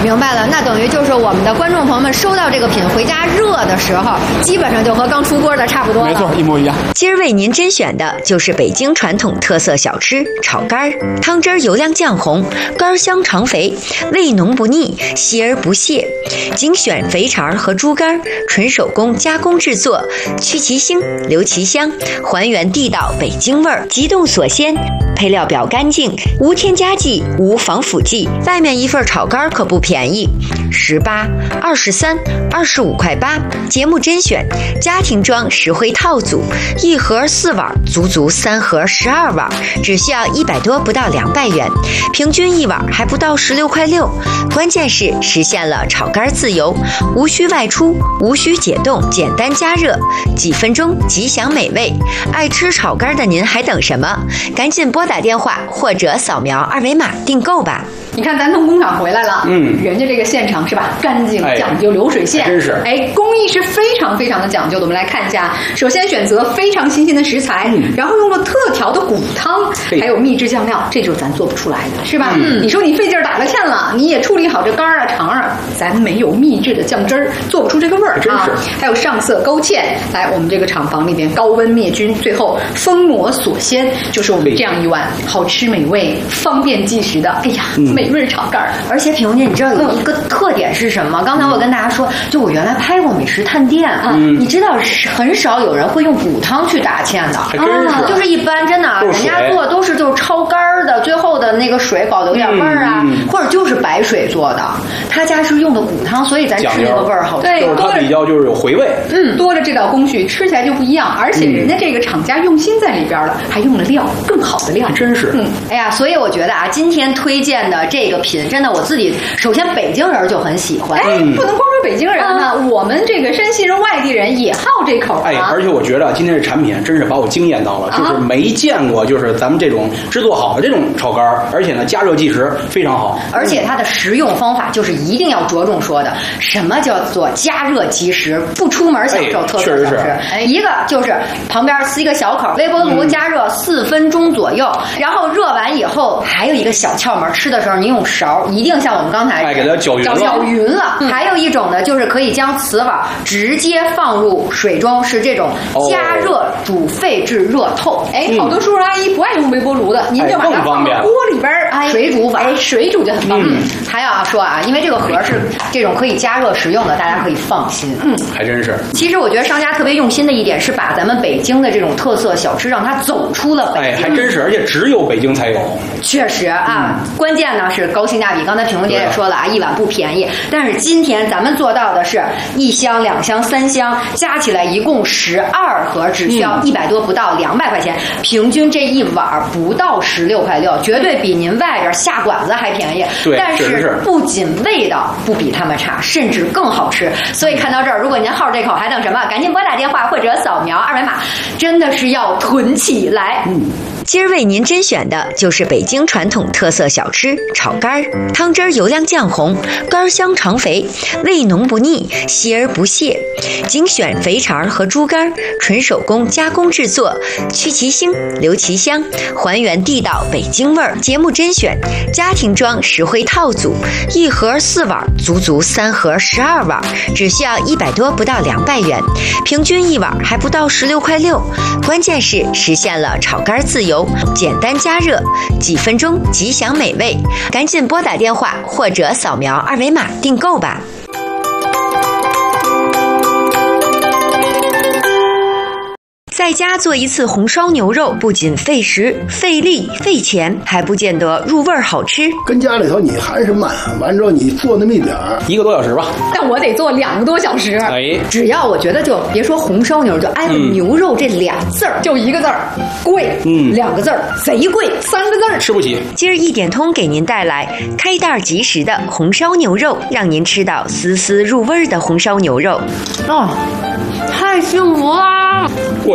明白了，那等于就是我们的观众朋友们收到这个品回家热的时候，基本上就和刚出锅的差不多了。 没错，一模一样。 今儿为您甄选的就是北京传统特色小吃炒肝儿，汤汁油亮酱红，肝香肠肥，味浓不腻，稀而不泄。精选肥肠和猪肝，纯手工加工制作，去其腥，留其香，还原地道北京味儿，急冻锁鲜。配料表干净，无添加剂，无防腐剂。外面一份炒肝可不便宜，18、23、25块8。节目甄选，家庭装实惠套组，一盒4碗，足足3盒12碗，只需要100多，不到200元，平均一碗还不到16块6。关键是实现了炒肝自由，无需外出，无需解冻，简单加热，几分钟即享美味。爱吃炒肝的您还等什么？赶紧拨打电话或者扫描二维码订购吧。 你看，咱从工厂回来了，人家这个现场是吧，干净讲究流水线， 真是， 工艺是非常非常的讲究的。我们来看一下，首先选择非常新鲜的食材，然后用了特调的骨汤，还有秘制酱料，这就是咱做不出来的，是吧？你说你费劲打了芡了，你也处理好这肝啊肠啊，咱没有秘制的酱汁儿，做不出这个味儿啊。还有上色勾芡，来我们这个厂房里边高温灭菌，最后封膜锁鲜，就是我们这样一碗好吃美味、方便即食的，哎呀，美味炒肝。 而且品红姐，你知道有一个特点是什么？刚才我跟大家说，就我原来拍过美食探店啊，你知道很少有人会用骨汤去打芡的，就是一般真的人家做都是就是焯肝的，最后的那个水保留点味儿啊，或者就是白水做的。他家是用的骨汤，所以咱吃那个味儿好吃。 对，就是它比较就是有回味。 多了这道工序，吃起来就不一样，而且人家这个厂家用心在里边了，还用了料，更好的料， 真是。 哎呀，所以我觉得啊，今天推荐的这个品，真的我自己首先北京人就很喜欢。 不能光说北京人呢，我们这个山西人、外地人也好这口啊。 而且我觉得今天这产品真是把我惊艳到了，就是没见过就是咱们这种制作好的这种炒肝，而且呢加热即食，非常好。 而且它的食用方法就是一定要着重说的，什么叫做加热即食，不出门享受特色小吃。一个就是旁边撕一个小口，微波炉加热4分钟左右，然后热完以后还有一个小窍门，吃的时候您用勺一定像我们刚才给它搅匀了。还有一种呢，就是可以将瓷碗直接放入水中，是这种加热煮沸至热透。 好多叔叔阿姨不爱用微波炉的，您就把它放到锅里边水煮法， 水煮就很方便。 还要说啊，因为这个盒是这种可以加热食用的，大家可以放心。 还真是。 其实我觉得商家特别用心的一点是把咱们北京的这种特色小吃让它走出了北京。 还真是，而且只有北京才有。 确实啊，关键呢是高性价比。刚才品红姐也说了啊，一碗不便宜，但是今天咱们做到的是1箱、2箱、3箱，加起来一共12盒，只需要100多，不到200块钱，平均这一碗不到16块6，绝对比您外边下馆子还便宜。但是不仅味道不比他们差，甚至更好吃。所以看到这儿，如果您好这口，还等什么？赶紧拨打电话或者扫描二维码，真的是要囤起来。今儿为您甄选的就是北京传统特色小吃炒肝儿，汤汁油亮酱红，肝香肠肥，味浓不腻，稀而不泄。精选肥肠和猪肝，纯手工加工制作，去其腥，留其香，还原地道北京味儿。节目甄选，家庭装实惠套组，一盒4碗，足足3盒12碗，只需要100多，不到200元，平均一碗还不到16块6。关键是实现了炒肝自由，简单加热，几分钟即享美味。赶紧拨打电话或者扫描二维码订购吧。在家做一次红烧牛肉，不仅费时、费力、费钱，还不见得入味好吃。 跟家里头你还是慢，完之后你做那么一点儿 ，1个多小时吧。 但我得做2个多小时。 只要我觉得就别说红烧牛肉，就挨个牛肉这俩字儿， 就1个字儿贵 ，2个字儿贼贵 ，3个字儿吃不起。 今儿一点通给您带来开袋即食的红烧牛肉，让您吃到丝丝入味的红烧牛肉。 太幸福啦！ 过瘾。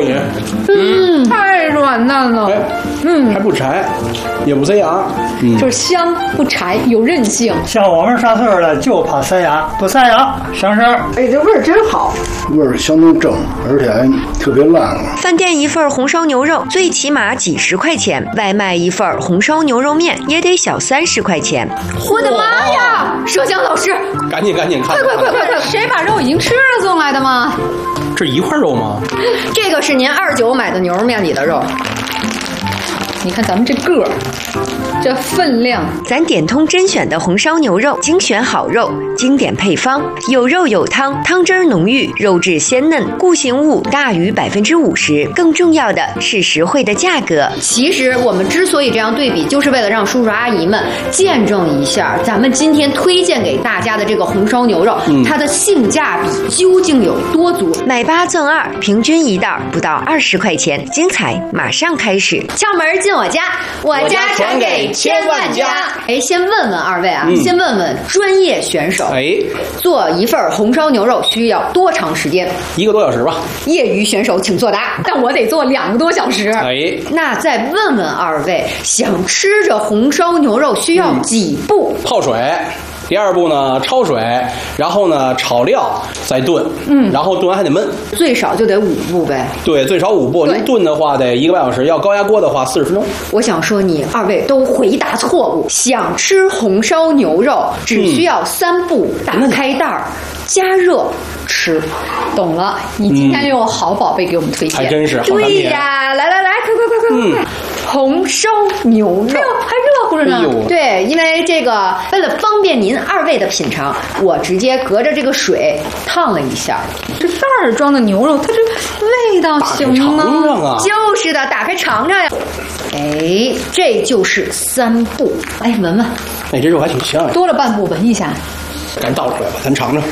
里， 太软嫩了， 还不柴，也不塞牙， 就是香不柴，有韧性。 像我们上岁数了就怕塞牙，不塞牙省事儿。 哎，这味儿真好， 味儿相当正，而且还特别烂了。 饭店一份红烧牛肉最起码几十块钱，外卖一份红烧牛肉面也得小30块钱。 我的妈呀！麝香老师， 赶紧看！ 快！谁把肉已经吃了送来的吗？ 这一块肉吗？ 这个是您29买的牛肉面里的肉。 你看咱们这个儿，这分量， 咱点通甄选的红烧牛肉，精选好肉，经典配方，有肉有汤，汤汁浓郁，肉质鲜嫩，固形物大于50%。更重要的是实惠的价格。 其实我们之所以这样对比，就是为了让叔叔阿姨们见证一下咱们今天推荐给大家的这个红烧牛肉，它的性价比究竟有多足。 买8赠2，平均一袋不到20块钱，精彩马上开始。 敲门进我家，我家传给千万家。哎，先问问二位啊，先问问专业选手，做一份红烧牛肉需要多长时间 ？1个多小时吧。 业余选手请作答。 但我得做2个多小时。 那再问问二位，想吃着红烧牛肉需要几步？ 泡水。第2步呢，焯水，然后呢炒料，再炖，然后炖完还得焖， 最少就得5步呗。 对，最少5步。您炖的话得1个半小时，要高压锅的话40分钟。 我想说，你二位都回答错误。想吃红烧牛肉，只需要3步：打开袋儿，加热。吃， 懂了。你今天又有好宝贝给我们推荐， 还真是。 对呀，来，快！红烧牛肉， 哎呦，还热乎着呢。 对，因为这个为了方便您二位的品尝，我直接隔着这个水烫了一下。 这袋儿装的牛肉，它这味道行吗？ 尝尝啊！ 就是的，打开尝尝呀。哎，这就是3步。哎，闻闻。 哎，这肉还挺香呀。 多了半步，闻一下。 赶紧倒出来吧，咱尝尝。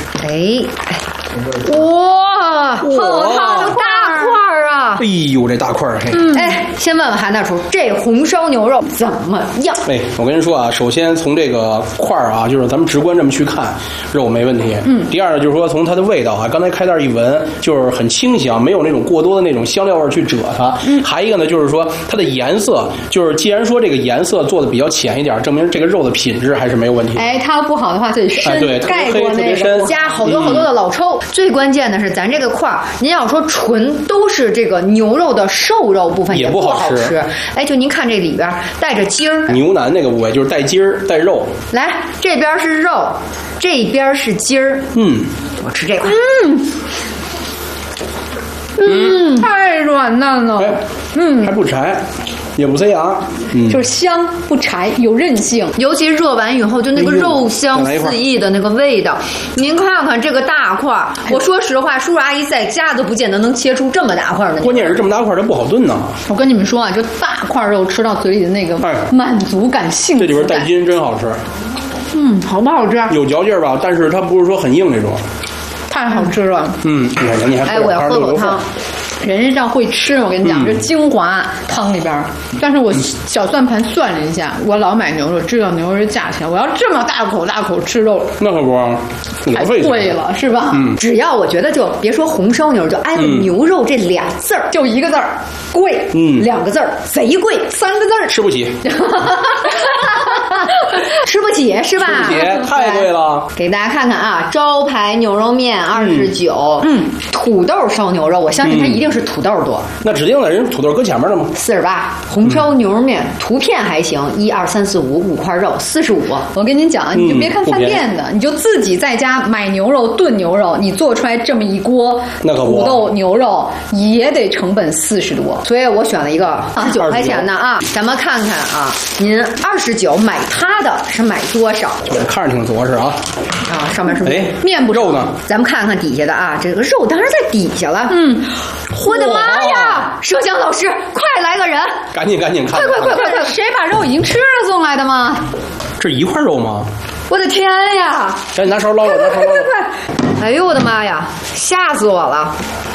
哇，好烫的大块儿啊！ 哎呦，这大块儿嘿！ 先问问韩大厨，这红烧牛肉怎么样？ 我跟您说啊，首先从这个块儿啊，就是咱们直观这么去看，肉没问题。第二呢，就是说从它的味道啊，刚才开袋一闻，就是很清香，没有那种过多的那种香料味去遮它。还一个呢，就是说它的颜色，就是既然说这个颜色做的比较浅一点，证明这个肉的品质还是没有问题。 它要不好的话，就得深，盖过那个， 加好多的老抽。最关键的是，咱这个块儿，您要说纯都是这个牛肉的瘦肉部分，也不好吃。就您看这里边带着筋儿， 牛腩那个部位就是带筋儿带肉。 来，这边是肉，这边是筋儿。我吃这块。 太软嫩了。 还不柴。也不塞牙， 就是香不柴，有韧性。 尤其热完以后，就那个肉香四溢的那个味道。您看看这个大块儿，我说实话，叔叔阿姨在家都不见得能切出这么大块的。 关键是这么大块它不好炖呢。 我跟你们说啊，就大块肉吃到嘴里的那个满足感、幸福感。 这里边带筋真好吃。 好不好吃？ 有嚼劲儿吧，但是它不是说很硬那种。 太好吃了。 你看，你还我要喝口汤。 人家这样会吃，我跟你讲，这精华汤里边。但是我小算盘算了一下，我老买牛肉，知道牛肉的价钱，我要这么大口吃肉， 那可不， 太贵了，是吧？ 只要我觉得就别说红烧牛肉，就挨了牛肉这俩字儿， 就1个字儿，贵。 2个字儿，贼贵。3个字儿， 吃不起。 吃不起是吧？ 吃不起，太贵了。 给大家看看啊，招牌牛肉面29，土豆烧牛肉，我相信它一定是土豆多。 那指定的人土豆搁前面了吗 ？48，红烧牛肉面图片还行，1、2、3、4、5块肉，45。 我跟您讲，你就别看饭店的，你就自己在家买牛肉炖牛肉，你做出来这么一锅土豆牛肉也得成本40多。 所以我选了一个29块钱的啊，咱们看看啊，您29买它的是买多少？ 看着挺着实啊。 上面是面不肉呢？ 咱们看看底下的啊，这个肉当然在底下了。我的妈呀！麝香老师，快来个人！ 赶紧看！ 快！谁把肉已经吃了送来的吗？ 这一块肉吗？ 我的天呀！ 赶紧拿勺捞了， 快！哎呦我的妈呀！吓死我了！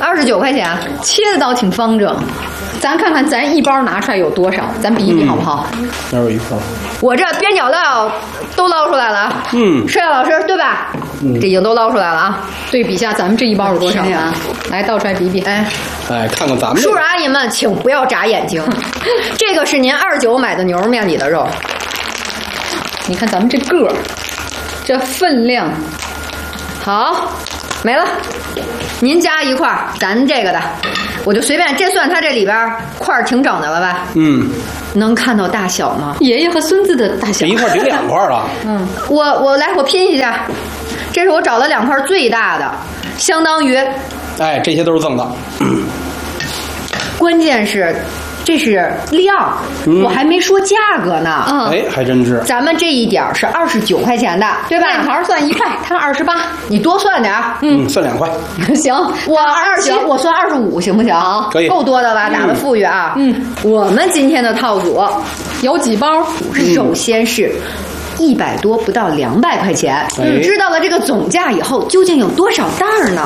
29块钱， 切的倒挺方正。咱看看咱一包拿出来有多少，咱比一比好不好？ 哪有一块？ 我这边角料都捞出来了啊。摄像老师对吧？这已经都捞出来了啊。 对比一下咱们这一包有多少啊？来倒出来比比。 哎，看看咱们。 叔叔阿姨们，请不要眨眼睛。这个是您29买的牛肉面里的肉。 你看咱们这个儿，这分量， 好，没了。您加一块儿，咱这个的，我就随便，这算它这里边块儿挺整的了吧？能看到大小吗？ 爷爷和孙子的大小， 一块顶2块了。 我拼一下，这是我找了2块最大的，相当于， 这些都是赠的。 关键是。这是量，我还没说价格呢。 还真是。 咱们这一点是29块钱的，对吧？ 面条算1块，他28， 你多算点儿。 算2块。 行， 我27，我算25，行不行？ 可以， 够多的吧？打的富裕啊。我们今天的套组有几包？ 首先是100多，不到200块钱。知道了这个总价以后，究竟有多少袋儿呢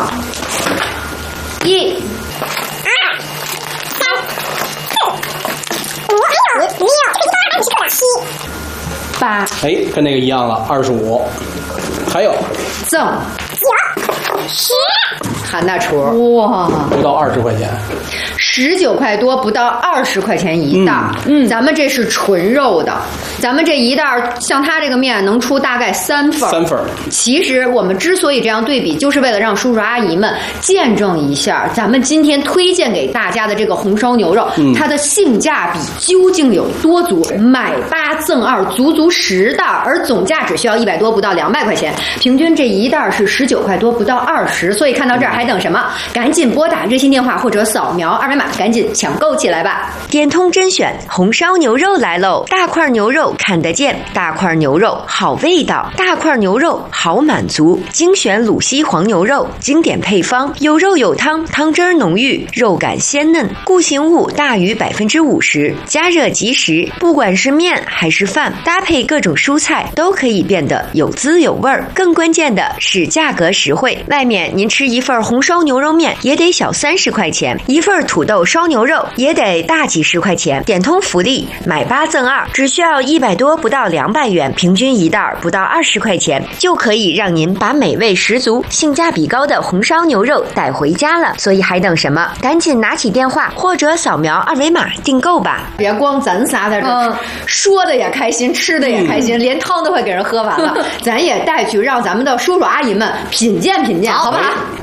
？1、2、3、4、5、6、7、8。 跟那个一样了，25。还有赠9、10，韩大厨， 哇， 不到20块钱。 19块多，不到20块钱一袋。咱们这是纯肉的，咱们这一袋像它这个面能出大概3份。 3份。 其实我们之所以这样对比，就是为了让叔叔阿姨们见证一下咱们今天推荐给大家的这个红烧牛肉，它的性价比究竟有多足。买8赠2，足足10袋，而总价只需要100多，不到200块钱，平均这一袋是19块多，不到20。所以看到这儿还等什么？赶紧拨打热线电话或者扫描2维码，赶紧抢购起来吧！ 点通甄选红烧牛肉来喽！大块牛肉看得见，大块牛肉好味道，大块牛肉好满足。精选鲁西黄牛肉，经典配方，有肉有汤，汤汁浓郁，肉感鲜嫩，固形物大于50%，加热即食。不管是面还是饭，搭配各种蔬菜都可以变得有滋有味儿。更关键的是价格实惠，外面您吃一份红烧牛肉面也得小30块钱，一份土豆烧牛肉也得大几10块钱。点通福利，买8赠2，只需要100多，不到200元，平均一袋不到20块钱，就可以让您把美味十足、性价比高的红烧牛肉带回家了。所以还等什么？赶紧拿起电话或者扫描2维码订购吧！ 别光咱仨在这说的也开心，吃的也开心，连汤都快给人喝完了。咱也带去让咱们的叔叔阿姨们品鉴品鉴，好不好？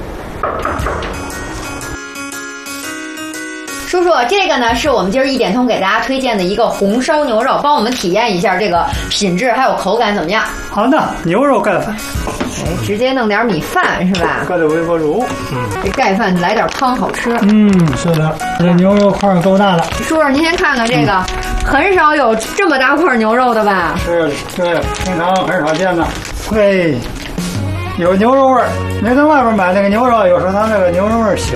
叔叔，这个呢是我们今儿一点通给大家推荐的一个红烧牛肉，帮我们体验一下这个品质还有口感怎么样？ 好的，牛肉盖饭， 直接弄点米饭是吧？ 搁在微波炉， 这盖饭来点汤好吃。 是的，这牛肉块够大的。 叔叔，您先看看这个，很少有这么大块牛肉的吧？ 是，对，平常很少见的。对，有牛肉味儿。没在外边买那个牛肉，有时候它那个牛肉味儿小。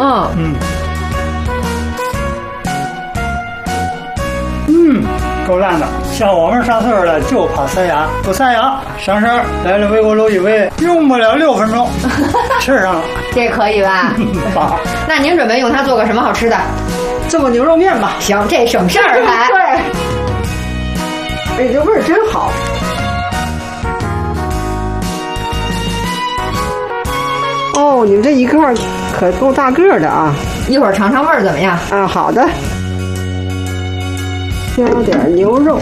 够烂的，像我们上岁数的就怕塞牙，不塞牙，上身来了微波炉一煨，用不了6分钟，吃上了， 这可以吧？ 棒。 那您准备用它做个什么好吃的？ 做个牛肉面吧。 行，这省事儿还。 对，哎，这味儿真好。哦，你们这一块可够大个的啊！ 一会儿尝尝味儿怎么样？ 啊，好的。加点牛肉，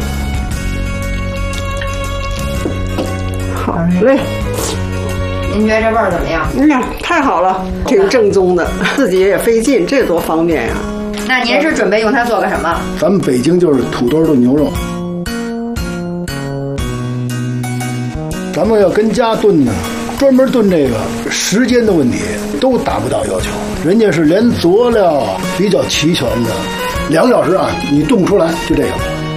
好嘞。 您觉得这味儿怎么样？ 太好了，挺正宗的，自己也费劲，这多方便呀！ 那您是准备用它做个什么？ 咱们北京就是土豆炖牛肉，咱们要跟家炖呢，专门炖这个时间的问题都达不到要求，人家是连佐料比较齐全的。2个小时啊，你炖不出来，就这个。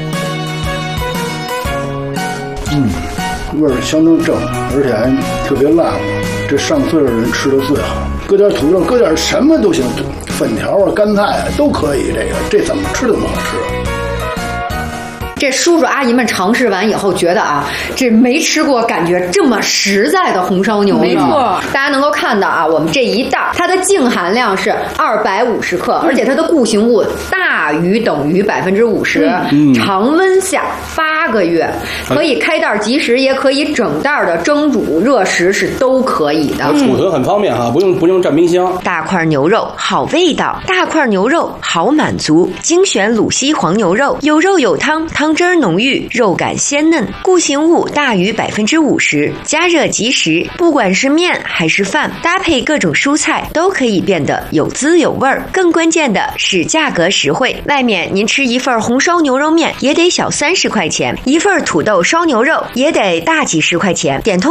味儿相当正，而且还特别辣。这上岁数人吃的最好，搁点土豆，搁点什么都行，粉条啊、干菜啊都可以。这怎么吃都这么好吃。 这叔叔阿姨们尝试完以后，觉得啊，这没吃过感觉这么实在的红烧牛肉。 没错， 大家能够看到啊，我们这一袋它的净含量是250克，而且它的固形物大于等于50%，常温下8个月，可以开袋即食，也可以整袋的蒸煮热食是都可以的。 储存很方便哈，不用占冰箱。 大块牛肉好味道，大块牛肉好满足。精选鲁西黄牛肉，有肉有汤，汤汁浓郁，肉感鲜嫩，固形物大于50%，加热即食。不管是面还是饭，搭配各种蔬菜都可以变得有滋有味儿。更关键的是价格实惠，外面您吃一份红烧牛肉面也得小30块钱，一份土豆烧牛肉也得大几十块钱。点通